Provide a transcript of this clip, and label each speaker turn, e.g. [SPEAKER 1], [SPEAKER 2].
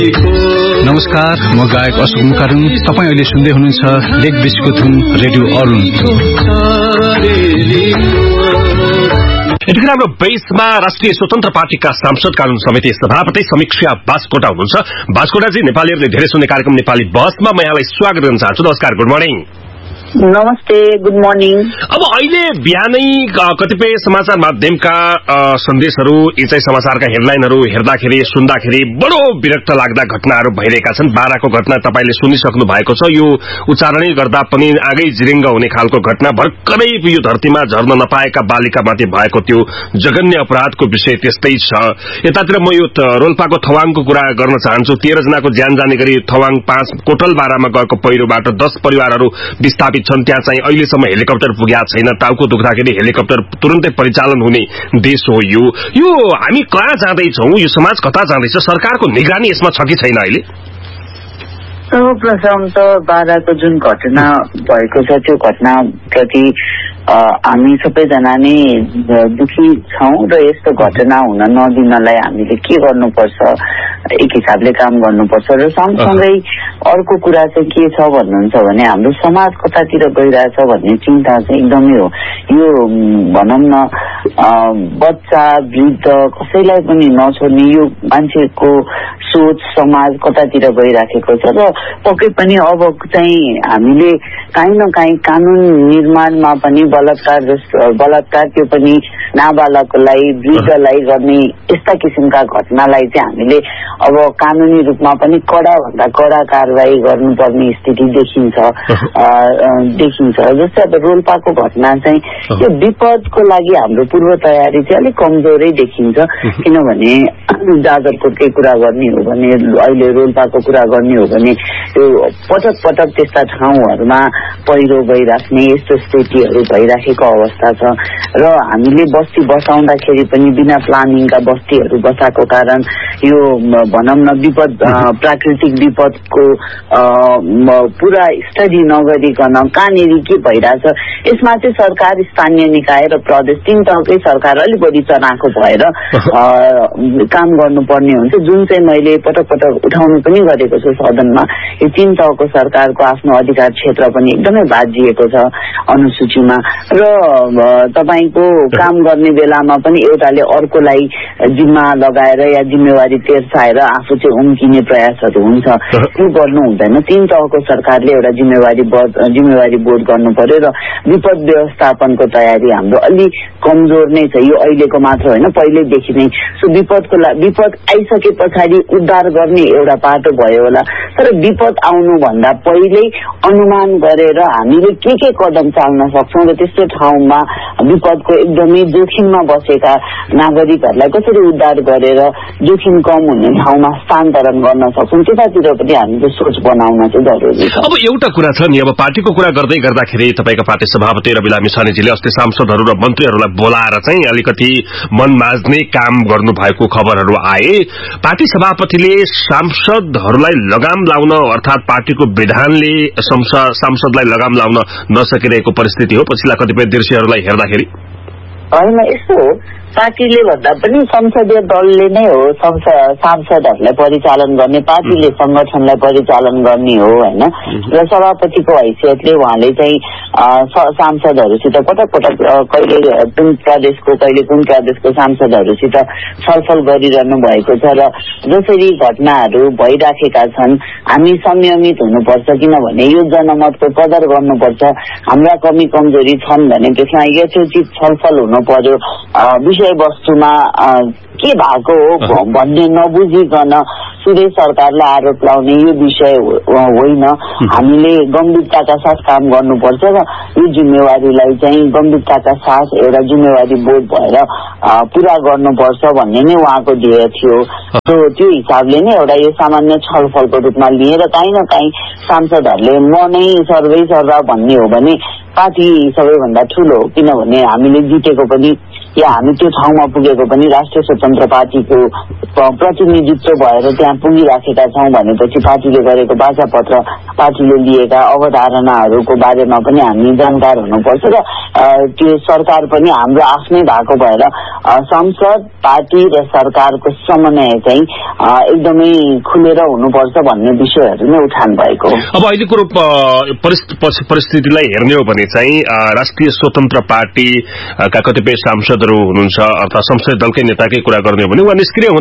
[SPEAKER 1] नमस्कार, म गायक अशोक मुकारुङ। तपाईं अहिले सुन्दै हुनुहुन्छ लेक बिचको धुन रेडियो अरुण।
[SPEAKER 2] यतिखेर हाम्रो बेसमा राष्ट्रिय स्वतन्त्र पार्टीका सांसद कानून समिति सभापति समीक्षा बास्कोटा हुनुहुन्छ। बास्कोटाजी, नेपालीहरूले धेरै सुन्ने कार्यक्रम नेपाली बसमा म यहाँलाई स्वागत गर्न चाहन्छु। नमस्कार, गुड मर्निङ।
[SPEAKER 3] नमस्ते, गुड मर्निङ।
[SPEAKER 2] अब अहिले बिहानै कतिपय समाचार माध्यमका सन्देशहरू, यी चाहिँ समाचारका हेडलाइनहरू हेर्दाखेरि सुन्दाखेरि बडो विरक्त लाग्दा घटनाहरू भइरहेका छन्। बाराको घटना तपाईले सुनिसक्नु भएको छ। यो उच्चारणै गर्दा पनि आगै जिरिङ्ग हुने खालको घटना, भर्खरै यो धरतीमा झर्न नपाएका बालिकामाथि भएको त्यो जघन्य अपराधको विषय त्यस्तै छ। यतातिर म यो रोल्पाको थवाङको कुरा गर्न चाहन्छु। 13 जनाको ज्यान जाने गरी थवाङ 5 कोटलबारामा गएको पहिरोबाट 10 परिवारहरू विस्थापित छन्। त्यहाँ चाहिँ अहिलेसम्म हेलिकप्टर पुगेको छैन। टाउको दुख्दाखेरि हेलिकप्टर तुरन्तै परिचालन हुने देश हो यो हामी कहाँ जाँदैछौँ? यो समाज कता जाँदैछ? सरकारको निगरानी यसमा छ कि छैन अहिले?
[SPEAKER 3] सर्वप्रथम त बाराको जुन घटना भएको छ त्यो घटनाप्रति हामी सबैजना नै दुखी छौँ र यस्तो घटना हुन नदिनलाई हामीले के गर्नुपर्छ, एक हिसाबले काम गर्नुपर्छ। र सँगसँगै अर्को कुरा चाहिँ के छ भन्नुहुन्छ भने हाम्रो समाज कतातिर गइरहेछ भन्ने चिन्ता चाहिँ एकदमै हो। यो भनौँ न बच्चा वृद्ध कसैलाई पनि नछोड्ने यो मान्छेको सोच समाज कतातिर गइराखेको छ। र पक्कै पनि अब चाहिँ हामीले काहीँ न काहीँ कानून निर्माणमा पनि बलात्कार त्यो पनि नाबालकलाई वृद्धलाई गर्ने यस्ता किसिमका घटनालाई चाहिँ हामीले अब कानूनी रूपमा पनि कडा भन्दा कडा कारवाही गर्नुपर्ने स्थिति देखिन्छ। जस्तै अब रोल्पाको घटना चाहिँ यो विपदको लागि हाम्रो पूर्व तयारी चाहिँ अलिक कमजोरै देखिन्छ। किनभने जाजरकोटकै कुरा गर्ने हो भने, अहिले रोल्पाको कुरा गर्ने हो भने त्यो पटक पटक त्यस्ता ठाउँहरूमा पहिरो गइराख्ने यस्तो स्थितिहरू भइराखेको अवस्था छ। र हामीले बस्ती बसाउँदाखेरि पनि बिना प्लानिङका बस्तीहरू बसाएको कारण यो भनौँ न विपद प्राकृतिक विपदको पुरा स्टडी नगरिकन कहाँनिर के भइरहेछ यसमा चाहिँ सरकार, स्थानीय निकाय र प्रदेश 3 तहकै सरकार अलिक बढी चनाखो भएर काम गर्नुपर्ने हुन्छ। जुन चाहिँ मैले पटक पटक उठाउनु पनि गरेको छु सदनमा, यो 3 तहको सरकारको आफ्नो अधिकार क्षेत्र पनि एकदमै बाजिएको छ अनुसूचीमा। र तपाईको काम गर्ने बेलामा पनि एउटाले अर्कोलाई जिम्मा लगाएर या जिम्मेवारी तेर्साएर आफू चाहिँ उम्किने प्रयासहरू हुन्छ। त्यो गर्नु हुँदैन। 3 तहको सरकारले एउटा जिम्मेवारी बोध गर्नु पर्यो। र विपद व्यवस्थापनको तयारी हाम्रो अलि कमजोर नै छ। यो अहिलेको मात्र होइन, पहिल्यैदेखि नै। सो विपद आइसके पछाडि उद्धार गर्ने एउटा बाटो भयो होला। तर विपद आउनुभन्दा पहिल्यै अनुमान गरेर हामीले के कदम चाल्न सक्छौँ र त्यस्तो ठाउँमा विपदको एकदमै जोखिममा बसेका नागरिकहरूलाई कसरी उद्धार गरेर जोखिम कम हुने ठाउँमा स्थानान्तरण गर्न सक्छौँ, त्यतातिर पनि हामीले सोच बनाउन चाहिँ जरुरी छ।
[SPEAKER 2] अब एउटा कुरा छ नि, अब पार्टीको कुरा गर्दै गर्दाखेरि तपाईको पार्टी सभापति रवि लामिछानेजीले अस्ति सांसदहरू र मन्त्रीहरूलाई बोलाएर चाहिँ अलिकति मन माझ्ने काम गर्नुभएको खबरहरू आए। पार्टी सभापतिले सांसदहरूलाई लगाम लाउन, अर्थात् पार्टीको विधानले सांसदलाई लगाम लाउन नसकिरहेको परिस्थिति हो पछिल्ला कतिपय दृश्यहरूलाई हेर्दाखेरि?
[SPEAKER 3] होइन, यस्तो हो, पार्टीले भन्दा पनि संसदीय दलले नै हो सांसदहरूलाई परिचालन गर्ने, पार्टीले संगठनलाई परिचालन गर्ने हो होइन। र सभापतिको हैसियतले उहाँले चाहिँ सांसदहरूसित पटक पटक कहिले कुन प्रदेशको कहिले कुन प्रदेशको सांसदहरूसित छलफल गरिरहनु भएको छ। र जसरी घटनाहरू भइराखेका छन् हामी संयमित हुनुपर्छ। किनभने यो जनमतको कदर गर्नुपर्छ। हाम्रा कमी कमजोरी छन् भने त्यसमा यथोचित छलफल हुनु पर्यो। विषयवस्तुमा के भएको हो भन्ने नबुझिकन सिधै सरकारलाई आरोप लाउने यो विषय होइन। हामीले गम्भीरताका साथ काम गर्नुपर्छ र यो जिम्मेवारीलाई चाहिँ गम्भीरताका साथ एउटा जिम्मेवारी बोध भएर पूरा गर्नुपर्छ भन्ने नै उहाँको ध्येय थियो। त्यो हिसाबले नै एउटा यो सामान्य छलफलको रूपमा लिएर काहीँ न काहीँ सांसदहरूले म नै सर्वै सर्वा भन्ने हो भने पार्टी सबैभन्दा ठूलो हो। किनभने हामीले जितेको पनि या हामी त्यो ठाउँमा पुगेको पनि राष्ट्रिय स्वतन्त्र पार्टीको प्रतिनिधित्व भएर त्यहाँ पुगिराखेका छौं भनेपछि पार्टीले गरेको बाचापत्र, पार्टीले लिएका अवधारणाहरूको बारेमा पनि हामी जानकार हुनुपर्छ र त्यो सरकार पनि हाम्रो आफ्नै भएको भएर संसद, पार्टी र सरकारको समन्वय चाहिँ एकदमै खुलेर हुनुपर्छ भन्ने विषयहरू नै उठान भएको हो।
[SPEAKER 2] अब अहिलेको परिस्थितिलाई हेर्ने हो भने चाहिँ राष्ट्रिय स्वतन्त्र पार्टीका कतिपय सांसदहरू हुनुहुन्छ अथवा संसदीय दलकै नेताकै कुरा गर्ने हो भने उहाँ निष्क्रिय